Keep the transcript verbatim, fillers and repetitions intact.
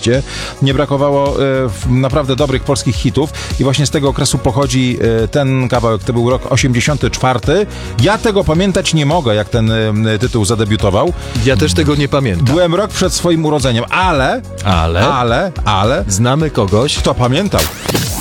oczywiście. Nie brakowało e, naprawdę dobrych polskich hitów i właśnie z tego okresu pochodzi e, ten kawałek. To był rok osiemdziesiąty czwarty. Ja tego pamiętać nie mogę, jak ten e, tytuł zadebiutował. Ja też tego nie pamiętam. Byłem rok przed swoim urodzeniem, ale, Ale? ale, ale, Znamy kogoś, kto pamiętał.